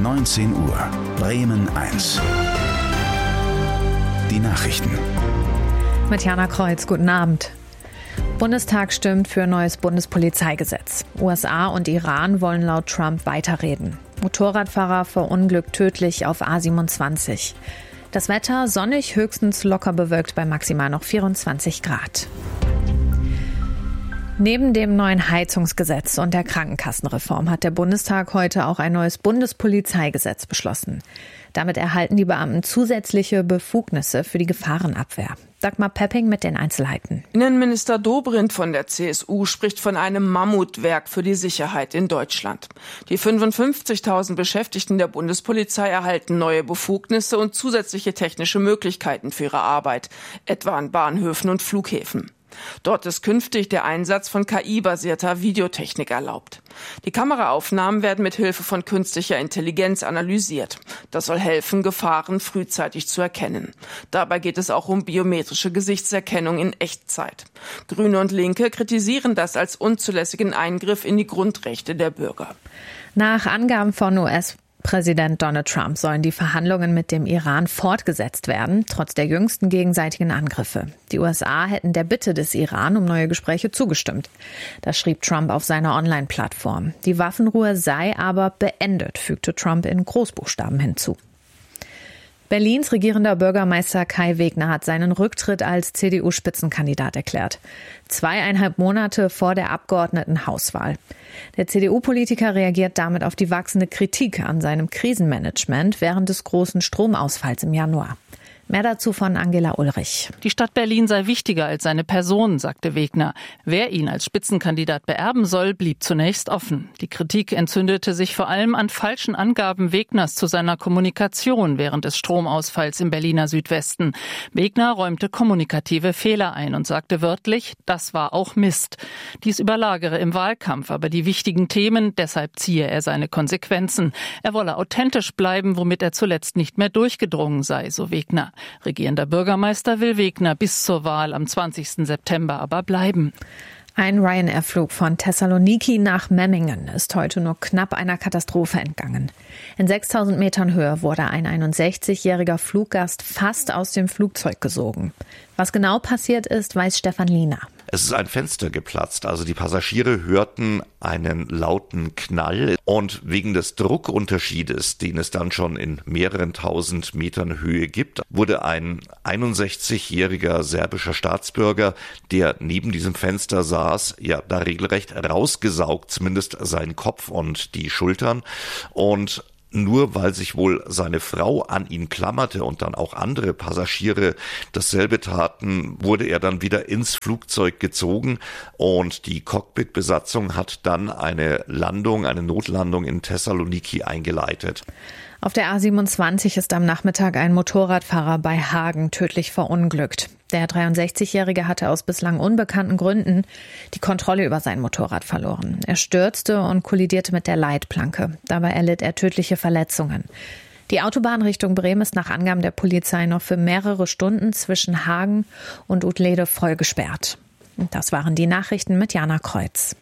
19 Uhr, Bremen 1. Die Nachrichten. Mit Jana Kreuz, guten Abend. Bundestag stimmt für neues Bundespolizeigesetz. USA und Iran wollen laut Trump weiterreden. Motorradfahrer verunglückt tödlich auf A27. Das Wetter sonnig, höchstens locker bewölkt bei maximal noch 24 Grad. Neben dem neuen Heizungsgesetz und der Krankenkassenreform hat der Bundestag heute auch ein neues Bundespolizeigesetz beschlossen. Damit erhalten die Beamten zusätzliche Befugnisse für die Gefahrenabwehr. Dagmar Pepping mit den Einzelheiten. Innenminister Dobrindt von der CSU spricht von einem Mammutwerk für die Sicherheit in Deutschland. Die 55.000 Beschäftigten der Bundespolizei erhalten neue Befugnisse und zusätzliche technische Möglichkeiten für ihre Arbeit, etwa an Bahnhöfen und Flughäfen. Dort ist künftig der Einsatz von KI-basierter Videotechnik erlaubt. Die Kameraaufnahmen werden mit Hilfe von künstlicher Intelligenz analysiert. Das soll helfen, Gefahren frühzeitig zu erkennen. Dabei geht es auch um biometrische Gesichtserkennung in Echtzeit. Grüne und Linke kritisieren das als unzulässigen Eingriff in die Grundrechte der Bürger. Nach Angaben von US-Präsident Donald Trump sollen die Verhandlungen mit dem Iran fortgesetzt werden, trotz der jüngsten gegenseitigen Angriffe. Die USA hätten der Bitte des Iran um neue Gespräche zugestimmt. Das schrieb Trump auf seiner Online-Plattform. Die Waffenruhe sei aber beendet, fügte Trump in Großbuchstaben hinzu. Berlins regierender Bürgermeister Kai Wegner hat seinen Rücktritt als CDU-Spitzenkandidat erklärt. 2,5 Monate vor der Abgeordnetenhauswahl. Der CDU-Politiker reagiert damit auf die wachsende Kritik an seinem Krisenmanagement während des großen Stromausfalls im Januar. Mehr dazu von Angela Ulrich. Die Stadt Berlin sei wichtiger als seine Person, sagte Wegner. Wer ihn als Spitzenkandidat beerben soll, blieb zunächst offen. Die Kritik entzündete sich vor allem an falschen Angaben Wegners zu seiner Kommunikation während des Stromausfalls im Berliner Südwesten. Wegner räumte kommunikative Fehler ein und sagte wörtlich, das war auch Mist. Dies überlagere im Wahlkampf aber die wichtigen Themen, deshalb ziehe er seine Konsequenzen. Er wolle authentisch bleiben, womit er zuletzt nicht mehr durchgedrungen sei, so Wegner. Regierender Bürgermeister will Wegner bis zur Wahl am 20. September aber bleiben. Ein Ryanair-Flug von Thessaloniki nach Memmingen ist heute nur knapp einer Katastrophe entgangen. In 6.000 Metern Höhe wurde ein 61-jähriger Fluggast fast aus dem Flugzeug gesogen. Was genau passiert ist, weiß Stefan Liener. Es ist ein Fenster geplatzt, also die Passagiere hörten einen lauten Knall und wegen des Druckunterschiedes, den es dann schon in mehreren tausend Metern Höhe gibt, wurde ein 61-jähriger serbischer Staatsbürger, der neben diesem Fenster saß, da regelrecht rausgesaugt, zumindest sein Kopf und die Schultern. Und nur weil sich wohl seine Frau an ihn klammerte und dann auch andere Passagiere dasselbe taten, wurde er dann wieder ins Flugzeug gezogen und die Cockpitbesatzung hat dann eine Notlandung in Thessaloniki eingeleitet. Auf der A27 ist am Nachmittag ein Motorradfahrer bei Hagen tödlich verunglückt. Der 63-Jährige hatte aus bislang unbekannten Gründen die Kontrolle über sein Motorrad verloren. Er stürzte und kollidierte mit der Leitplanke. Dabei erlitt er tödliche Verletzungen. Die Autobahn Richtung Bremen ist nach Angaben der Polizei noch für mehrere Stunden zwischen Hagen und Utlede voll gesperrt. Und das waren die Nachrichten mit Jana Kreuz.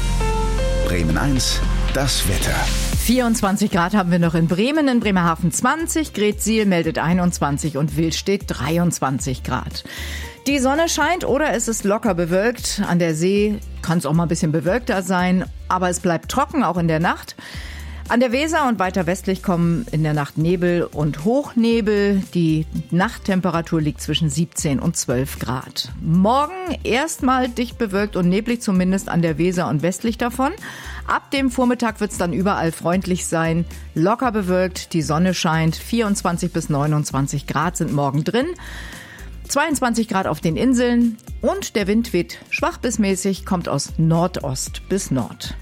Bremen 1, das Wetter. 24 Grad haben wir noch in Bremen, in Bremerhaven 20, Gretsiel meldet 21 und Willstedt 23 Grad. Die Sonne scheint oder es ist locker bewölkt. An der See kann es auch mal ein bisschen bewölkter sein, aber es bleibt trocken, auch in der Nacht. An der Weser und weiter westlich kommen in der Nacht Nebel und Hochnebel. Die Nachttemperatur liegt zwischen 17 und 12 Grad. Morgen erstmal dicht bewölkt und neblig, zumindest an der Weser und westlich davon. Ab dem Vormittag wird es dann überall freundlich sein. Locker bewölkt, die Sonne scheint. 24 bis 29 Grad sind morgen drin. 22 Grad auf den Inseln und der Wind weht schwach bis mäßig, kommt aus Nordost bis Nord.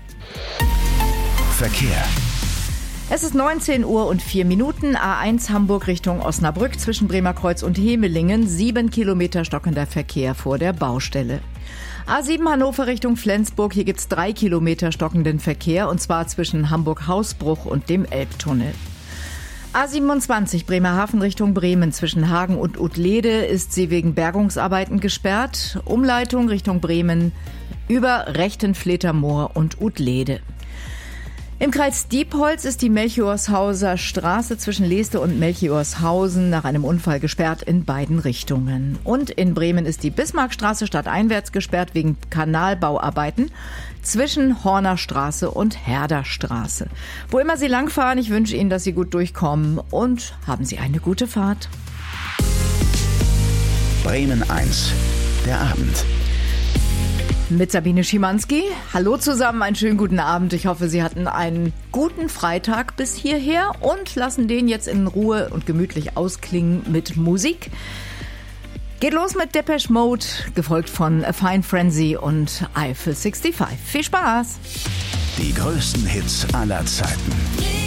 Verkehr. Es ist 19 Uhr und 4 Minuten. A1 Hamburg Richtung Osnabrück zwischen Bremerkreuz und Hemelingen. 7 Kilometer stockender Verkehr vor der Baustelle. A7 Hannover Richtung Flensburg. Hier gibt's 3 Kilometer stockenden Verkehr und zwar zwischen Hamburg-Hausbruch und dem Elbtunnel. A27 Bremerhaven Richtung Bremen zwischen Hagen und Utlede ist sie wegen Bergungsarbeiten gesperrt. Umleitung Richtung Bremen über Rechtenfletermoor und Utlede. Im Kreis Diepholz ist die Melchiorshauser Straße zwischen Leeste und Melchiorshausen nach einem Unfall gesperrt in beiden Richtungen. Und in Bremen ist die Bismarckstraße stadteinwärts gesperrt wegen Kanalbauarbeiten zwischen Hornerstraße und Herderstraße. Wo immer Sie langfahren, ich wünsche Ihnen, dass Sie gut durchkommen und haben Sie eine gute Fahrt. Bremen 1, der Abend. Mit Sabine Schimanski. Hallo zusammen, einen schönen guten Abend. Ich hoffe, Sie hatten einen guten Freitag bis hierher und lassen den jetzt in Ruhe und gemütlich ausklingen mit Musik. Geht los mit Depeche Mode, gefolgt von A Fine Frenzy und Eiffel 65. Viel Spaß! Die größten Hits aller Zeiten.